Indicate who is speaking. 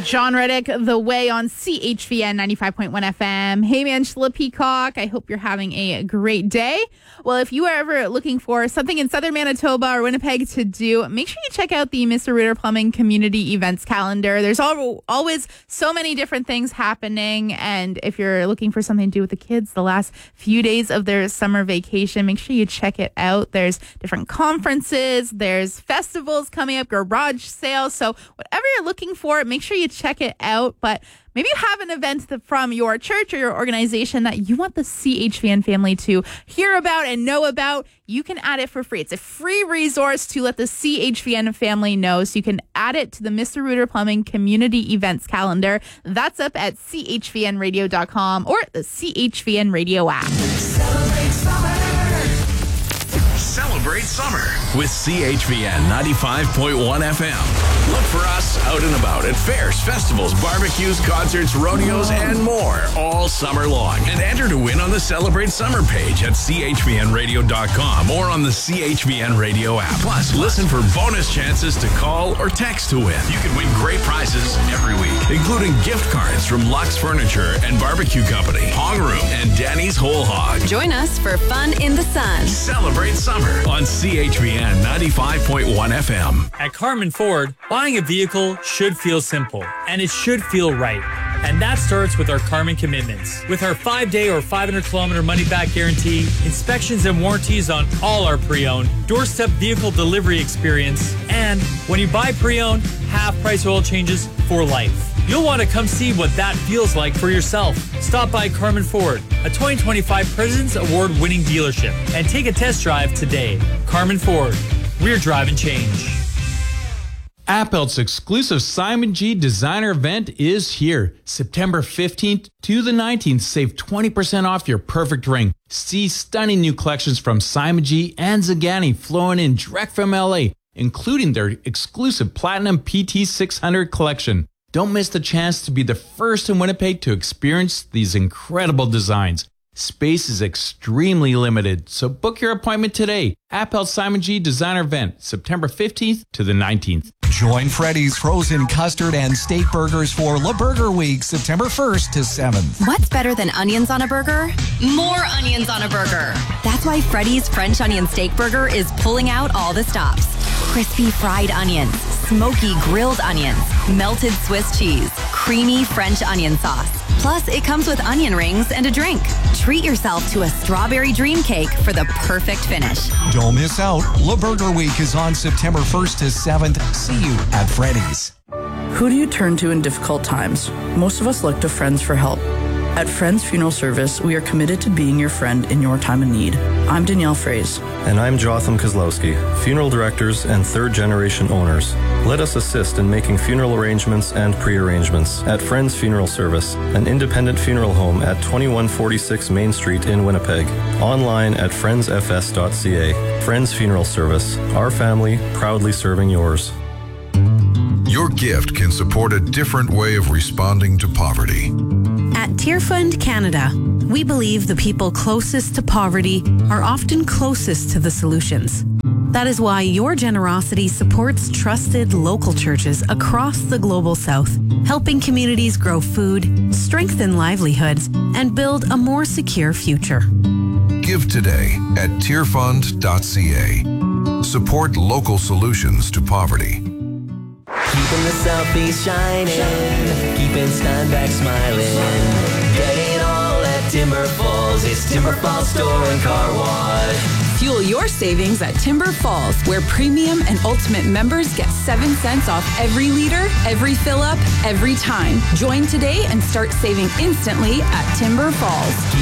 Speaker 1: John Reddick, The Way on CHVN 95.1 FM. Hey, Angela Peacock. I hope you're having a great day. Well, if you are ever looking for something in Southern Manitoba or Winnipeg to do, make sure you check out the Mr. Rooter Plumbing Community Events Calendar. There's always so many different things happening. And if you're looking for something to do with the kids the last few days of their summer vacation, make sure you check it out. There's different conferences, there's festivals coming up, garage sales. So whatever you're looking for, make sure you check it out. But maybe you have an event from your church or your organization that you want the CHVN family to hear about and know about. You can add it for free. It's a free resource to let the CHVN family know. So you can add it to the Mr. Rooter Plumbing Community Events Calendar. That's up at chvnradio.com or the CHVN Radio app.
Speaker 2: Celebrate summer with CHVN 95.1 FM. Look for us out and about at fairs, festivals, barbecues, concerts, rodeos, and more all summer long. And enter to win on the Celebrate Summer page at chvnradio.com or on the CHVN Radio app. Plus, listen for bonus chances to call or text to win. You can win great prizes every week, including gift cards from Lux Furniture and Barbecue Company, Hog Room, and Danny's Whole Hog.
Speaker 3: Join us for fun in the sun.
Speaker 2: Celebrate summer on CHVN 95.1 FM.
Speaker 4: At Carmen Ford, buying a vehicle should feel simple, and it should feel right. And that starts with our Carmen commitments. With our 5-day or 500-kilometer money-back guarantee, inspections and warranties on all our pre-owned, doorstep vehicle delivery experience, and when you buy pre-owned, half-price oil changes for life. You'll want to come see what that feels like for yourself. Stop by Carmen Ford, a 2025 President's Award-winning dealership, and take a test drive today. Carmen Ford, we're driving change.
Speaker 5: Appelt's exclusive Simon G designer event is here. September 15th to the 19th. Save 20% off your perfect ring. See stunning new collections from Simon G and Zagani flowing in direct from LA, including their exclusive Platinum PT 600 collection. Don't miss the chance to be the first in Winnipeg to experience these incredible designs. Space is extremely limited, so book your appointment today. Appelt Simon G Designer Event, September 15th to the 19th.
Speaker 6: Join Freddy's Frozen Custard and Steak Burgers for La Burger Week, September 1st to 7th.
Speaker 3: What's better than onions on a burger? More onions on a burger. That's why Freddy's French Onion Steak Burger is pulling out all the stops. Crispy fried onions, smoky grilled onions, melted Swiss cheese, creamy French onion sauce. Plus, it comes with onion rings and a drink. Treat yourself to a strawberry dream cake for the perfect finish.
Speaker 6: Don't miss out. La Burger Week is on September 1st to 7th. See you at Freddy's.
Speaker 7: Who do you turn to in difficult times? Most of us look to friends for help. At Friends Funeral Service, we are committed to being your friend in your time of need. I'm Danielle Fraze.
Speaker 8: And I'm Jotham Kozlowski, funeral directors and third-generation owners. Let us assist in making funeral arrangements and pre-arrangements at Friends Funeral Service, an independent funeral home at 2146 Main Street in Winnipeg. Online at friendsfs.ca. Friends Funeral Service, our family proudly serving yours.
Speaker 9: Your gift can support a different way of responding to poverty.
Speaker 10: At Tear Fund Canada, we believe the people closest to poverty are often closest to the solutions. That is why your generosity supports trusted local churches across the global south, helping communities grow food, strengthen livelihoods, and build a more secure future.
Speaker 9: Give today at tearfund.ca. Support local solutions to poverty.
Speaker 11: Keeping the Southeast shining, keeping Steinbach smiling. Get it all at Timber Falls. It's Timber Falls Store and Car Wash.
Speaker 12: Fuel your savings at Timber Falls, where premium and ultimate members get 7 cents off every liter, every fill-up, every time. Join today and start saving instantly at Timber Falls.